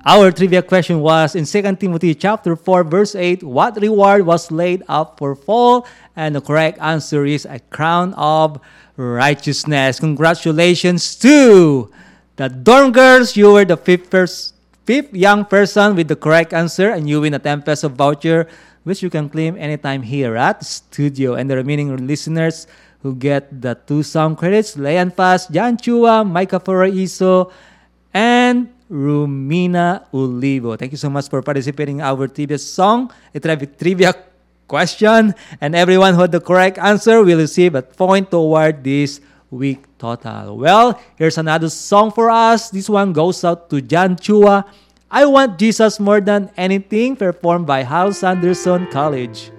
Our trivia question was in 2 Timothy chapter 4 verse 8, what reward was laid up for Paul? And the correct answer is a crown of righteousness. Congratulations to the dorm girls. You were the fifth young person with the correct answer, and you win a 10 peso voucher, which you can claim anytime here at the studio. And the remaining listeners who get the 2 song credits, Leon Fast, Jan Chua, Micah Ferraiso, and Rumina Olivo. Thank you so much for participating in our trivia question. And everyone who had the correct answer will receive a point toward this week total. Well, here's another song for us. This one goes out to Jan Chua. I Want Jesus More Than Anything, performed by Hal Sanderson College.